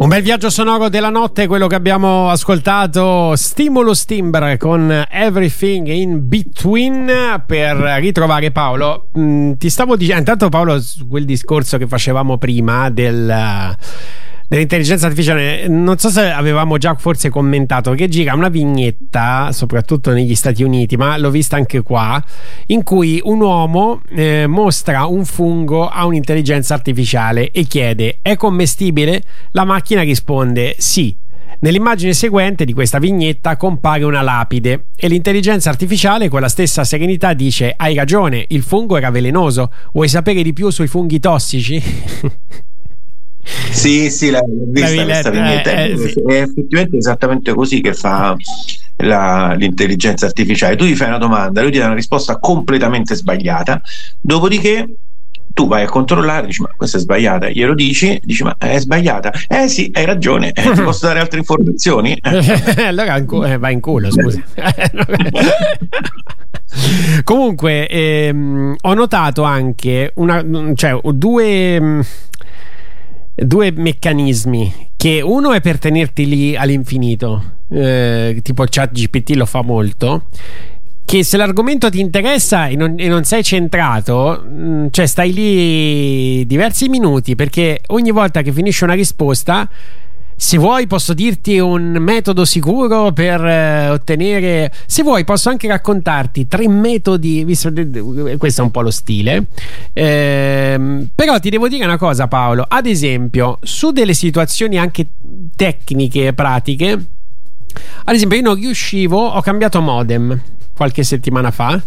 Un bel viaggio sonoro della notte, quello che abbiamo ascoltato, Stimulus Timbre con Everything in Between, per ritrovare Paolo. Ti stavo dicendo, intanto Paolo, su quel discorso che facevamo prima dell'intelligenza artificiale, non so se avevamo già forse commentato che gira una vignetta, soprattutto negli Stati Uniti, ma l'ho vista anche qua, in cui un uomo mostra un fungo a un'intelligenza artificiale e chiede: è commestibile? La macchina risponde sì. Nell'immagine seguente di questa vignetta compare una lapide e l'intelligenza artificiale con la stessa serenità dice: hai ragione, il fungo era velenoso, vuoi sapere di più sui funghi tossici? Sì, l'ho vista questa vignetta. È effettivamente esattamente così che fa l'intelligenza artificiale. Tu gli fai una domanda, lui ti dà una risposta completamente sbagliata, dopodiché tu vai a controllare, dici: ma questa è sbagliata, glielo dici ma è sbagliata, sì, hai ragione, ti posso dare altre informazioni? Allora vai in culo, scusa. Comunque ho notato anche due meccanismi, che uno è per tenerti lì all'infinito, tipo ChatGPT lo fa molto, che se l'argomento ti interessa e non sei centrato, cioè stai lì diversi minuti, perché ogni volta che finisce una risposta, se vuoi posso dirti un metodo sicuro per ottenere, se vuoi posso anche raccontarti 3 metodi, visto questo è un po' lo stile, però ti devo dire una cosa, Paolo, ad esempio su delle situazioni anche tecniche, pratiche, ad esempio io non riuscivo, ho cambiato modem qualche settimana fa,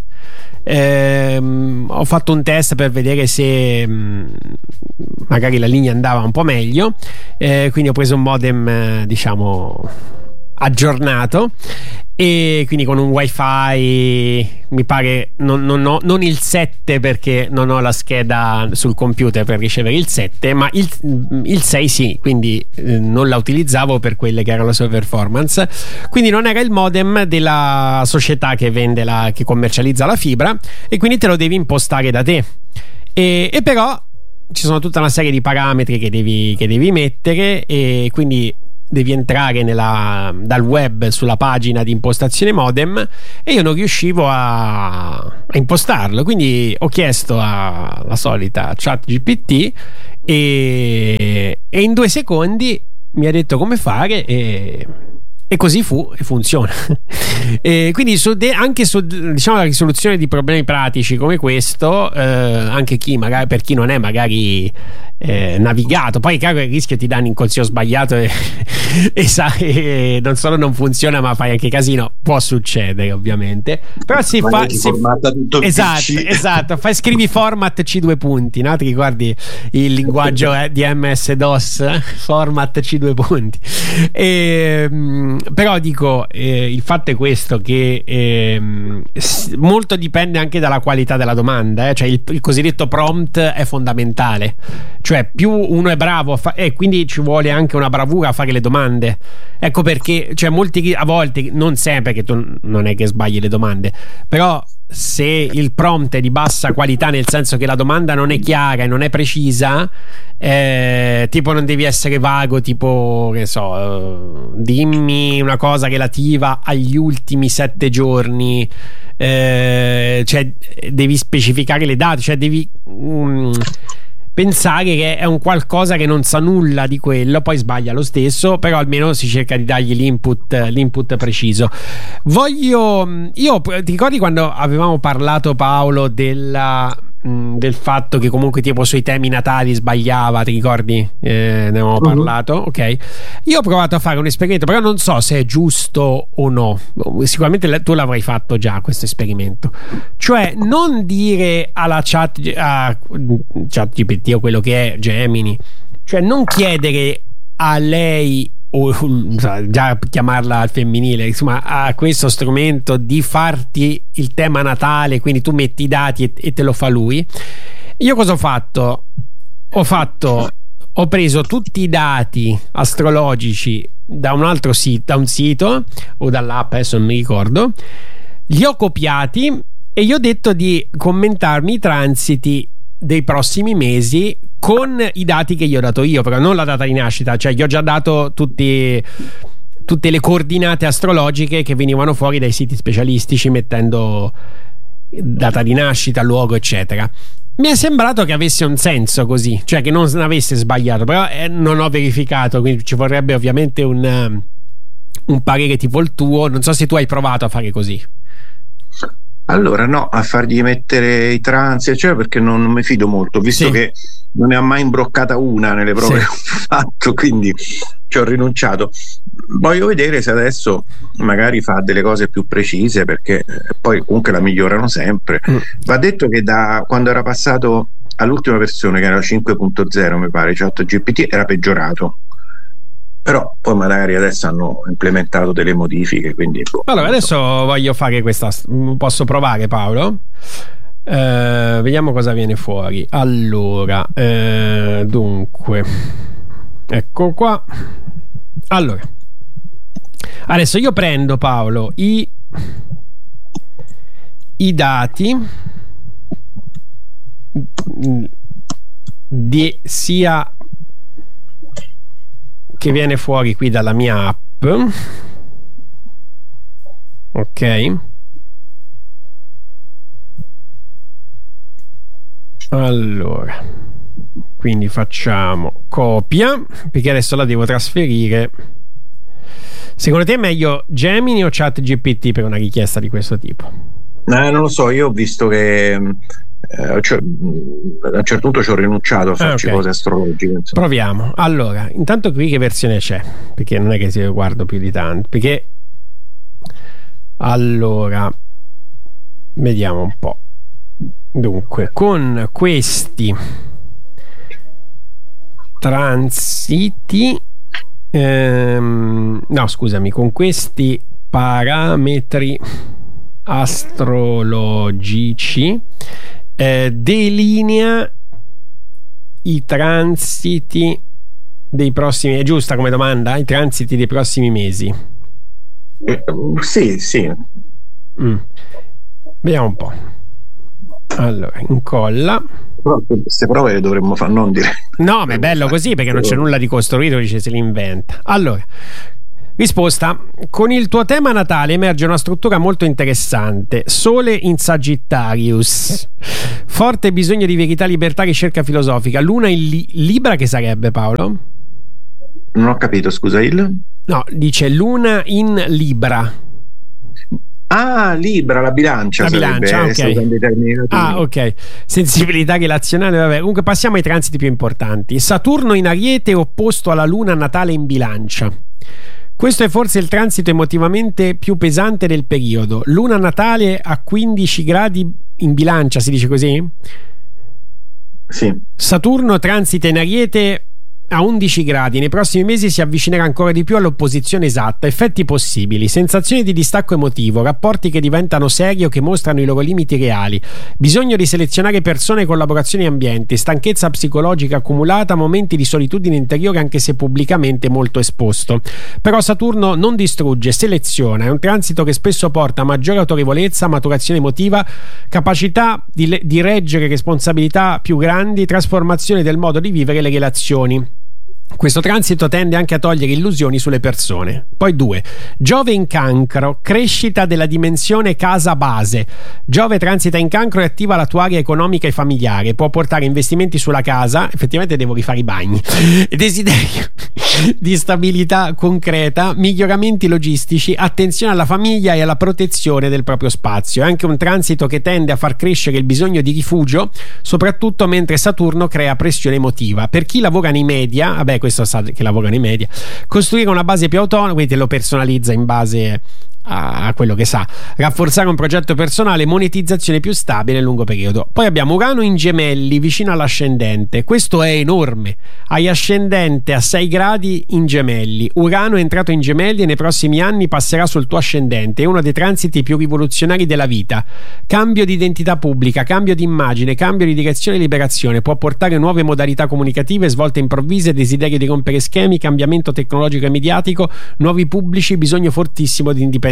ho fatto un test per vedere se magari la linea andava un po' meglio, quindi ho preso un modem diciamo aggiornato, e quindi con un wifi, mi pare non il 7 perché non ho la scheda sul computer per ricevere il 7, ma il 6 sì, quindi non la utilizzavo per quelle che erano le sue performance, quindi non era il modem della società che vende che commercializza la fibra, e quindi te lo devi impostare da te, e però ci sono tutta una serie di parametri che devi mettere, e quindi devi entrare dal web sulla pagina di impostazione modem, e io non riuscivo a impostarlo, quindi ho chiesto alla solita ChatGPT e in 2 secondi mi ha detto come fare, e così fu, e funziona. E quindi anche su diciamo la risoluzione di problemi pratici come questo, anche magari per chi non è magari navigato, poi chiaro il rischio ti danno in consiglio sbagliato e non solo non funziona ma fai anche casino, può succedere ovviamente, però si fa tutto esatto, scrivi format C2 punti, no? Ti ricordi il linguaggio di MS-DOS, format C2 punti, però dico, il fatto è questo, che molto dipende anche dalla qualità della domanda, cioè il cosiddetto prompt è fondamentale, cioè più uno è bravo e quindi ci vuole anche una bravura a fare le domande, ecco perché, cioè molti, a volte, non sempre, che tu non è che sbagli le domande, però se il prompt è di bassa qualità, nel senso che la domanda non è chiara e non è precisa, tipo non devi essere vago, tipo che so, dimmi una cosa relativa agli ultimi 7 giorni, cioè devi specificare le date, cioè devi pensare che è un qualcosa che non sa nulla di quello, poi sbaglia lo stesso, però almeno si cerca di dargli l'input preciso. Io ti ricordi quando avevamo parlato, Paolo, del fatto che comunque tipo sui temi natali sbagliava, ti ricordi? Ne avevamo parlato, ok. Io ho provato a fare un esperimento, però non so se è giusto o no, sicuramente tu l'avrai fatto già questo esperimento, cioè non dire alla ChatGPT o quello che è Gemini, cioè non chiedere a lei, o già chiamarla al femminile, insomma, a questo strumento di farti il tema natale, quindi tu metti i dati e te lo fa lui. Io cosa ho fatto? Ho preso tutti i dati astrologici da un altro sito, da un sito o dall'app, adesso non mi ricordo, li ho copiati e gli ho detto di commentarmi i transiti dei prossimi mesi con i dati che gli ho dato io, però non la data di nascita, cioè gli ho già dato tutte le coordinate astrologiche che venivano fuori dai siti specialistici, mettendo data di nascita, luogo, eccetera. Mi è sembrato che avesse un senso così, cioè che non avesse sbagliato, però non ho verificato, quindi ci vorrebbe ovviamente un parere tipo il tuo. Non so se tu hai provato a fare così. Allora no, a fargli mettere i transi, cioè, perché non mi fido molto, visto che non ne ha mai imbroccata una nelle prove che ho fatto, quindi ci ho rinunciato. Voglio vedere se adesso magari fa delle cose più precise, perché poi comunque la migliorano sempre. Va detto che da quando era passato all'ultima versione, che era 5.0 mi pare, ChatGPT, era peggiorato. Però poi magari adesso hanno implementato delle modifiche, quindi allora adesso voglio fare questa, posso provare, Paolo? Vediamo cosa viene fuori. Allora, dunque, ecco qua. Allora, adesso io prendo, Paolo, i dati di sia che viene fuori qui dalla mia app, ok? Allora, quindi facciamo copia, perché adesso la devo trasferire. Secondo te è meglio Gemini o ChatGPT per una richiesta di questo tipo? Non lo so, io ho visto che a un certo punto ci ho rinunciato a farci cose astrologiche, insomma. Proviamo. Allora, intanto qui che versione c'è? Perché non è che si guardo più di tanto, perché allora vediamo un po'. Dunque, con questi transiti no, scusami, con questi parametri astrologici delinea i transiti dei prossimi, è giusta come domanda? I transiti dei prossimi mesi? Sì. Vediamo un po'. Allora, incolla. Però queste prove le dovremmo fare, non dire. No, ma è bello così, perché non c'è nulla di costruito, dice se li inventa. Allora, risposta: con il tuo tema natale emerge una struttura molto interessante. Sole in Sagittarius, forte bisogno di verità, libertà, ricerca filosofica. Luna in Libra, che sarebbe, Paolo? Non ho capito, scusa, No, dice Luna in Libra. Ah, Libra, la bilancia. La bilancia, ok. Ah, ok. Sensibilità relazionale, vabbè. Comunque passiamo ai transiti più importanti. Saturno in Ariete opposto alla Luna natale in Bilancia. Questo è forse il transito emotivamente più pesante del periodo. Luna natale a 15 gradi in Bilancia, si dice così? Sì. Saturno transita in Ariete a 11 gradi. Nei prossimi mesi si avvicinerà ancora di più all'opposizione esatta. Effetti possibili: sensazioni di distacco emotivo, rapporti che diventano seri o che mostrano i loro limiti reali, bisogno di selezionare persone, collaborazioni e ambienti, stanchezza psicologica accumulata, momenti di solitudine interiore anche se pubblicamente molto esposto. Però Saturno non distrugge, seleziona. È un transito che spesso porta a maggiore autorevolezza, maturazione emotiva, capacità di reggere responsabilità più grandi, trasformazione del modo di vivere le relazioni. Questo transito tende anche a togliere illusioni sulle persone. Poi 2. Giove in Cancro, crescita della dimensione casa base. Giove transita in Cancro e attiva la tua area economica e familiare. Può portare investimenti sulla casa. Effettivamente devo rifare i bagni. Desiderio di stabilità concreta, miglioramenti logistici, attenzione alla famiglia e alla protezione del proprio spazio. È anche un transito che tende a far crescere il bisogno di rifugio, soprattutto mentre Saturno crea pressione emotiva. Per chi lavora nei media, vabbè, questo sa che lavora nei media, costruire una base più autonoma, quindi te lo personalizza in base a quello che sa, rafforzare un progetto personale, monetizzazione più stabile nel lungo periodo. Poi abbiamo Urano in Gemelli vicino all'ascendente. Questo è enorme. Hai ascendente a 6 gradi in Gemelli. Urano è entrato in Gemelli e nei prossimi anni passerà sul tuo ascendente. È uno dei transiti più rivoluzionari della vita. Cambio di identità pubblica, cambio di immagine, cambio di direzione e liberazione. Può portare nuove modalità comunicative, svolte improvvise, desiderio di rompere schemi, cambiamento tecnologico e mediatico, nuovi pubblici, bisogno fortissimo di indipendenza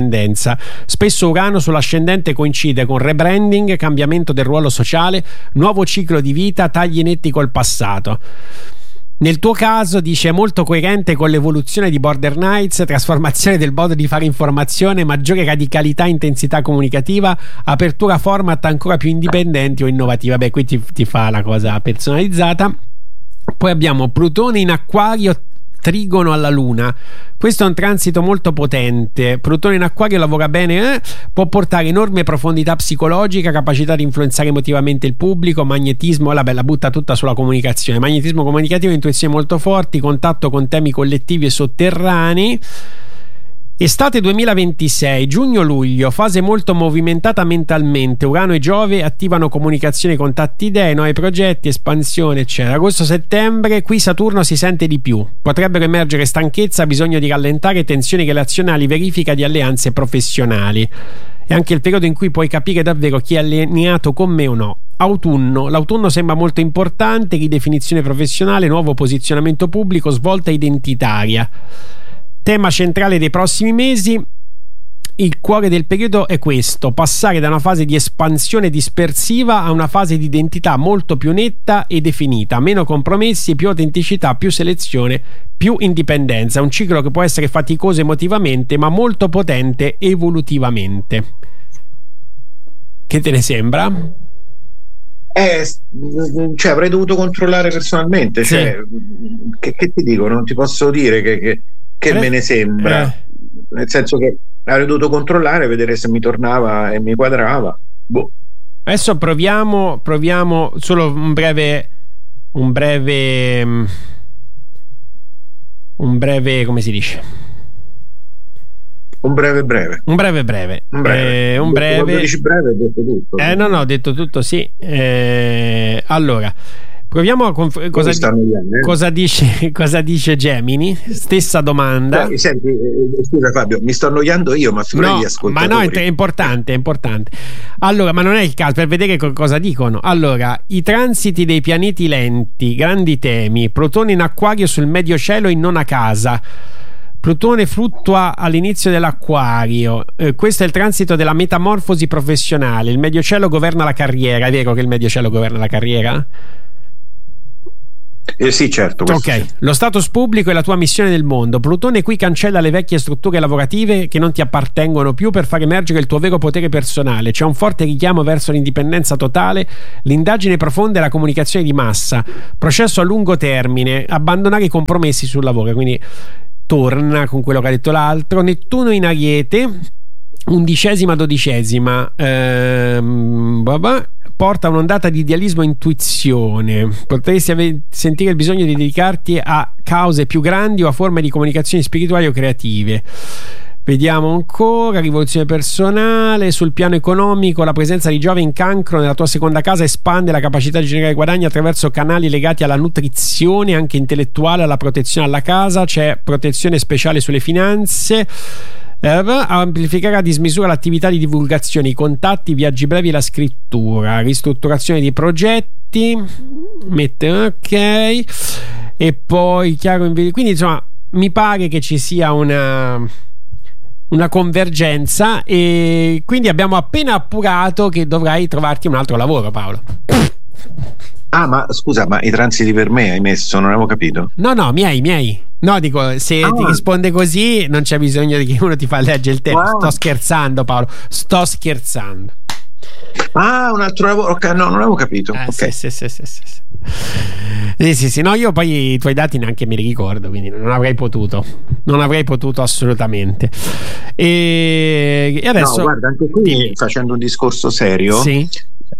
indipendenza. Spesso Urano sull'ascendente coincide con rebranding, cambiamento del ruolo sociale, nuovo ciclo di vita, tagli netti col passato. Nel tuo caso, dice, è molto coerente con l'evoluzione di Border Knights, trasformazione del modo di fare informazione, maggiore radicalità e intensità comunicativa, apertura format ancora più indipendenti o innovativa. Beh, qui ti fa la cosa personalizzata. Poi abbiamo Plutone in Acquario, trigono alla Luna. Questo è un transito molto potente. Plutone in Acquario lavora bene, può portare enorme profondità psicologica, capacità di influenzare emotivamente il pubblico, magnetismo, la butta tutta sulla comunicazione, magnetismo comunicativo, intuizioni molto forti, contatto con temi collettivi e sotterranei. Estate 2026, giugno-luglio, fase molto movimentata mentalmente. Urano e Giove attivano comunicazioni, contatti, idee, nuovi progetti, espansione, eccetera. Agosto-settembre, qui Saturno si sente di più. Potrebbero emergere stanchezza, bisogno di rallentare, tensioni relazionali, verifica di alleanze professionali. È anche il periodo in cui puoi capire davvero chi è allineato con me o no. Autunno, l'autunno sembra molto importante, ridefinizione professionale, nuovo posizionamento pubblico, svolta identitaria. Tema centrale dei prossimi mesi, il cuore del periodo è questo: passare da una fase di espansione dispersiva a una fase di identità molto più netta e definita, meno compromessi, più autenticità, più selezione, più indipendenza. Un ciclo che può essere faticoso emotivamente ma molto potente evolutivamente. Che te ne sembra? Cioè, avrei dovuto controllare personalmente, sì. Cioè, che ti dico, non ti posso dire che me ne sembra, nel senso che avrei dovuto controllare, vedere se mi tornava e mi quadrava. Adesso proviamo solo un breve come si dice? Un breve. Quando dici breve, hai detto tutto. No, ho detto tutto, sì. Allora, proviamo a cosa dice Gemini. Stessa domanda. Senti, scusa Fabio, mi sto annoiando io, ma figurati gli ascoltatori. Ma no, è importante. Allora, ma non è il caso, per vedere cosa dicono. Allora, i transiti dei pianeti lenti, grandi temi. Plutone in Acquario sul medio cielo in nona casa. Plutone fluttua all'inizio dell'Acquario. Questo è il transito della metamorfosi professionale. Il medio cielo governa la carriera. È vero che il medio cielo governa la carriera? Sì, certo. Ok, sì. Lo status pubblico è la tua missione nel mondo. Plutone qui cancella le vecchie strutture lavorative che non ti appartengono più per far emergere il tuo vero potere personale. C'è un forte richiamo verso l'indipendenza totale, l'indagine profonda e la comunicazione di massa. Processo a lungo termine, abbandonare i compromessi sul lavoro. Quindi torna con quello che ha detto l'altro. Nettuno in Ariete, 11ª-12ª, porta un'ondata di idealismo e intuizione. Potresti sentire il bisogno di dedicarti a cause più grandi o a forme di comunicazioni spirituali o creative. Vediamo ancora, rivoluzione personale. Sul piano economico, la presenza di Giove in Cancro nella tua seconda casa espande la capacità di generare guadagni attraverso canali legati alla nutrizione, anche intellettuale, alla protezione alla casa. C'è protezione speciale sulle finanze. Amplificherà a dismisura l'attività di divulgazione, i contatti, i viaggi brevi e la scrittura. Ristrutturazione di progetti, ok. E poi chiaro, quindi insomma mi pare che ci sia una convergenza, e quindi abbiamo appena appurato che dovrai trovarti un altro lavoro, Paolo. Ma scusa, ma i transiti per me hai messo? Non avevo capito. No, miei. No, dico, se ti risponde così non c'è bisogno di che uno ti fa leggere il tempo. Sto scherzando, Paolo, un altro lavoro. Ok, no, non avevo capito. Okay. Sì. No, io poi i tuoi dati neanche me li ricordo, quindi non avrei potuto assolutamente. E adesso, no, guarda, anche qui facendo un discorso serio, sì.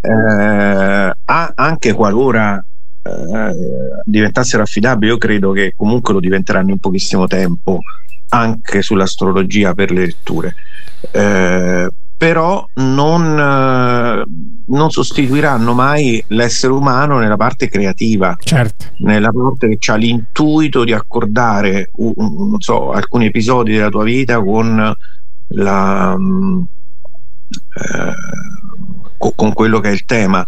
Anche qualora diventassero affidabili, io credo che comunque lo diventeranno in pochissimo tempo anche sull'astrologia per le letture, però non sostituiranno mai l'essere umano nella parte creativa, certo, nella parte che ha l'intuito di accordare non so, alcuni episodi della tua vita con con quello che è il tema.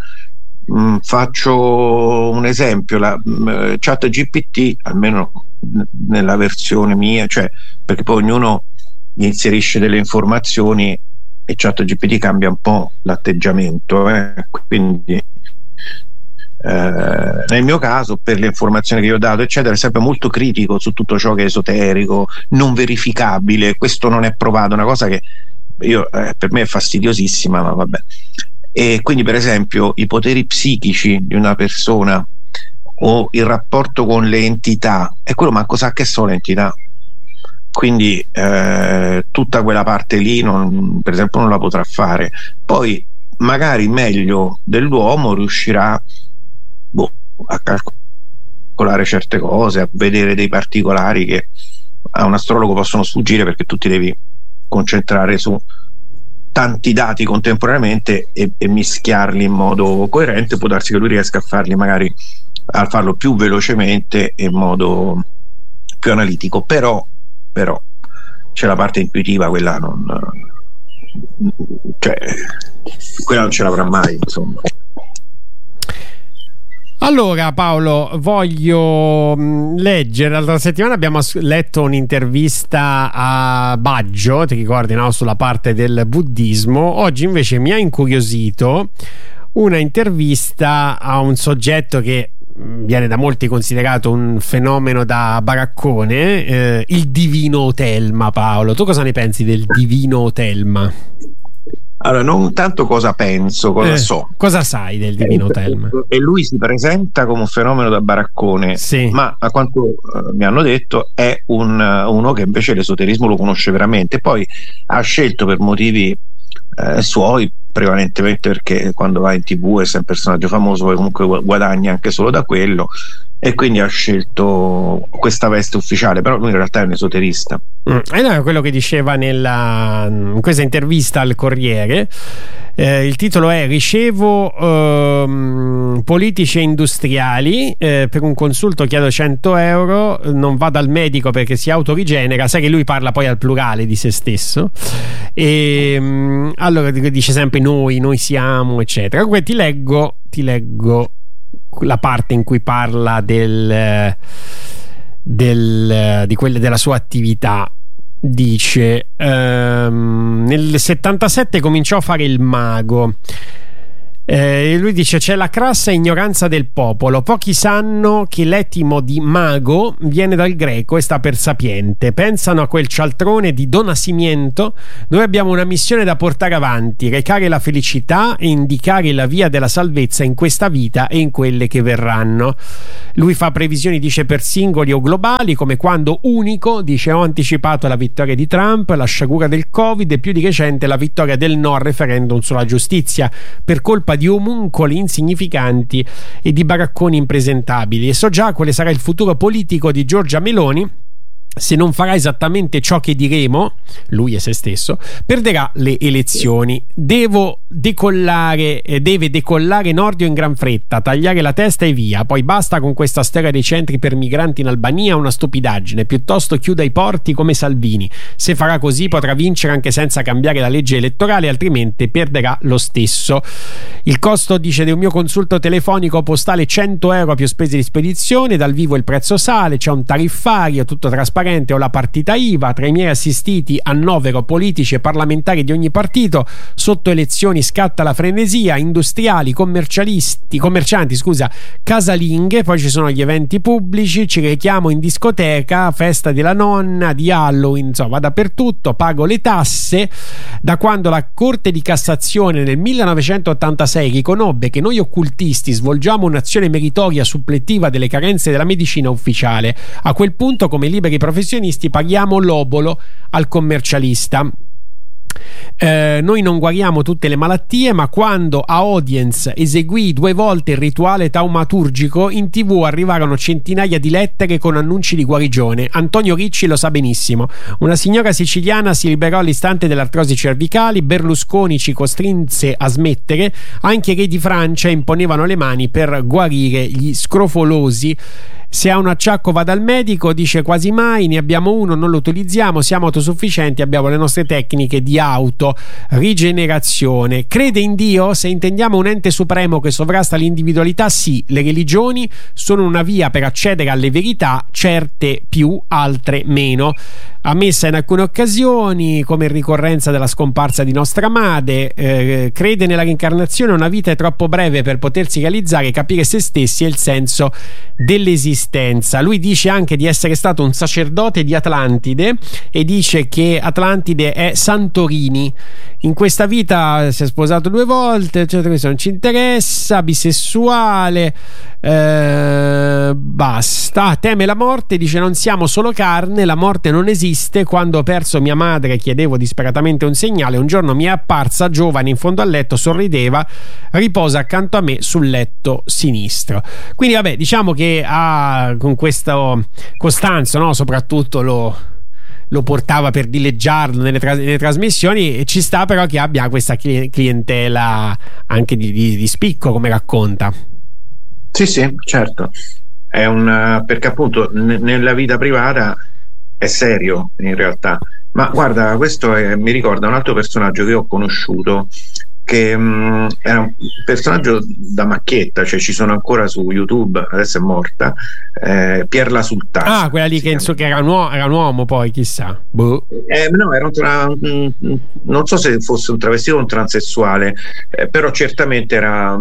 Faccio un esempio: la ChatGPT, almeno nella versione mia, cioè, perché poi ognuno gli inserisce delle informazioni e ChatGPT cambia un po' l'atteggiamento, quindi nel mio caso, per le informazioni che io ho dato eccetera, è sempre molto critico su tutto ciò che è esoterico, non verificabile, questo non è provato, una cosa che per me è fastidiosissima, ma vabbè. E quindi, per esempio, i poteri psichici di una persona o il rapporto con le entità, e quello manco sa che sono le entità, quindi tutta quella parte lì per esempio non la potrà fare. Poi magari meglio dell'uomo riuscirà a calcolare certe cose, a vedere dei particolari che a un astrologo possono sfuggire, perché tu ti devi concentrare su tanti dati contemporaneamente e mischiarli in modo coerente. Può darsi che lui riesca a farli, magari a farlo più velocemente e in modo più analitico, però c'è la parte intuitiva, quella quella non ce l'avrà mai, insomma. Allora Paolo, voglio leggere, l'altra settimana abbiamo letto un'intervista a Baggio, ti ricordi, no? Sulla parte del buddismo. Oggi invece mi ha incuriosito una intervista a un soggetto che viene da molti considerato un fenomeno da baraccone, il divino Telma. Paolo, tu cosa ne pensi del divino Telma? Allora, non tanto cosa penso, cosa so. Cosa sai del divino Telma? E lui si presenta come un fenomeno da baraccone, sì, ma a quanto mi hanno detto è uno che invece l'esoterismo lo conosce veramente. Poi ha scelto, per motivi suoi, prevalentemente perché quando va in TV è sempre un personaggio famoso, poi comunque guadagna anche solo da quello, e quindi ha scelto questa veste ufficiale, però lui in realtà è un esoterista. E no, quello che diceva in questa intervista al Corriere. Il titolo è: ricevo politici e industriali, per un consulto chiedo 100 euro, non vado al medico perché si autorigenera. Sai che lui parla poi al plurale di se stesso, e allora dice sempre noi siamo, eccetera. Comunque ti leggo la parte in cui parla della sua attività. Dice nel 77 cominciò a fare il mago. Lui dice: c'è la crassa ignoranza del popolo, pochi sanno che l'etimo di mago viene dal greco e sta per sapiente. Pensano a quel cialtrone di Don Nascimento. Noi abbiamo una missione da portare avanti: recare la felicità e indicare la via della salvezza in questa vita e in quelle che verranno. Lui fa previsioni, dice, per singoli o globali, come quando unico, dice: ho anticipato la vittoria di Trump, la sciagura del Covid e più di recente la vittoria del no al referendum sulla giustizia per colpa di omuncoli insignificanti e di baracconi impresentabili, e so già quale sarà il futuro politico di Giorgia Meloni. Se non farà esattamente ciò che diremo, lui e se stesso, perderà le elezioni. Deve decollare Nordio in gran fretta, tagliare la testa e via. Poi basta con questa storia dei centri per migranti in Albania, una stupidaggine. Piuttosto chiuda i porti come Salvini. Se farà così potrà vincere anche senza cambiare la legge elettorale, altrimenti perderà lo stesso. Il costo, dice, di un mio consulto telefonico postale 100 euro più spese di spedizione. Dal vivo il prezzo sale, c'è un tariffario tutto trasparente, ho la partita IVA. Tra i miei assistiti annovero politici e parlamentari di ogni partito. Sotto elezioni scatta la frenesia, industriali, commercianti, casalinghe. Poi ci sono gli eventi pubblici, ci richiamo in discoteca, festa della nonna, di Halloween, insomma va dappertutto. Pago le tasse. Da quando la Corte di Cassazione nel 1986 riconobbe che noi occultisti svolgiamo un'azione meritoria supplettiva delle carenze della medicina ufficiale, a quel punto come liberi professionisti paghiamo l'obolo al commercialista. Noi non guariamo tutte le malattie, ma quando a Audience eseguì 2 volte il rituale taumaturgico, in TV arrivarono centinaia di lettere con annunci di guarigione. Antonio Ricci lo sa benissimo. Una signora siciliana si liberò all'istante dell'artrosi cervicali. Berlusconi ci costrinse a smettere. Anche i re di Francia imponevano le mani per guarire gli scrofolosi. Se ha un acciacco va dal medico, dice quasi mai, ne abbiamo uno, non lo utilizziamo, siamo autosufficienti, abbiamo le nostre tecniche di autorigenerazione. Crede in Dio? Se intendiamo un ente supremo che sovrasta l'individualità, sì. Le religioni sono una via per accedere alle verità, certe più, altre meno. ammessa in alcune occasioni come ricorrenza della scomparsa di nostra madre. Crede nella reincarnazione. Una vita è troppo breve per potersi realizzare, capire se stessi e il senso dell'esistenza. Lui dice anche di essere stato un sacerdote di Atlantide e dice che Atlantide è Santorini. In questa vita si è sposato 2 volte, cioè questo non ci interessa, bisessuale, basta. Teme la morte, dice non siamo solo carne, la morte non esiste. Quando ho perso mia madre chiedevo disperatamente un segnale, un giorno mi è apparsa giovane in fondo al letto, sorrideva, riposa accanto a me sul letto sinistro. Quindi vabbè, diciamo che con questo Costanzo, no, soprattutto lo portava per dileggiarlo nelle trasmissioni, e ci sta però che abbia questa clientela anche di spicco, come racconta. Sì, certo. È perché appunto nella vita privata è serio in realtà. Ma guarda, questo mi ricorda un altro personaggio che ho conosciuto, che era un personaggio da macchietta, cioè ci sono ancora su YouTube, adesso è morta, Pier la Sultana. Quella lì che era un uomo, poi chissà. Boh. No, non so se fosse un travestito o un transessuale, però certamente era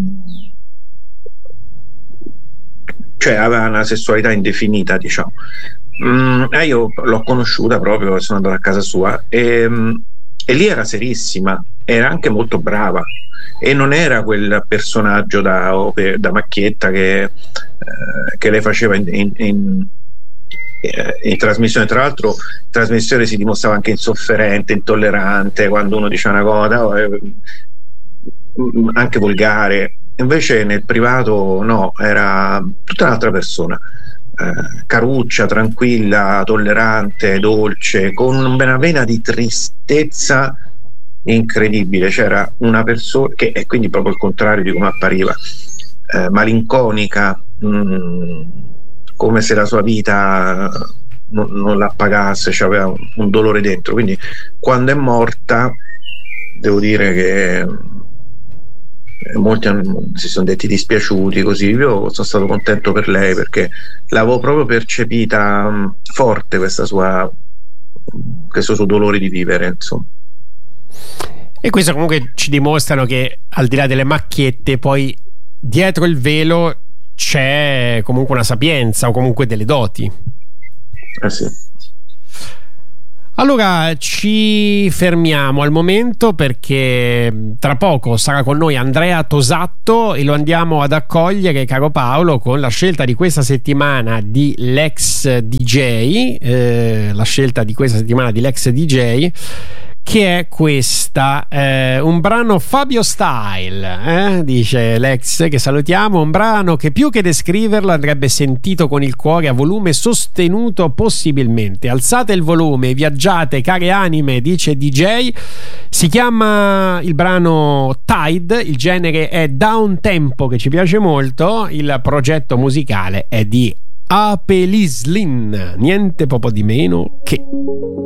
cioè aveva una sessualità indefinita, diciamo. Io l'ho conosciuta proprio, sono andato a casa sua e lì era serissima, era anche molto brava e non era quel personaggio da macchietta che lei faceva in trasmissione. Tra l'altro in trasmissione si dimostrava anche insofferente, intollerante quando uno diceva una cosa, anche volgare. Invece nel privato no, era tutta un'altra persona, caruccia, tranquilla, tollerante, dolce, con una vena di tristezza incredibile. C'era una persona che è quindi proprio il contrario di come appariva, malinconica, come se la sua vita non la pagasse, cioè aveva un dolore dentro. Quindi quando è morta devo dire che molti si sono detti dispiaciuti, così. Io sono stato contento per lei perché l'avevo proprio percepita forte, questo suo dolore di vivere, insomma. E questo comunque ci dimostrano che al di là delle macchiette, poi dietro il velo c'è comunque una sapienza o comunque delle doti. Sì. Allora ci fermiamo al momento, perché tra poco sarà con noi Andrea Tosatto e lo andiamo ad accogliere, caro Paolo, con la scelta di questa settimana di Lex DJ, che è questa, un brano Fabio Style, dice Lex, che salutiamo, un brano che più che descriverlo andrebbe sentito con il cuore a volume sostenuto possibilmente. Alzate il volume, viaggiate care anime, dice DJ. Si chiama il brano Tide, il genere è down tempo, che ci piace molto, il progetto musicale è di Apelislin, niente poco di meno che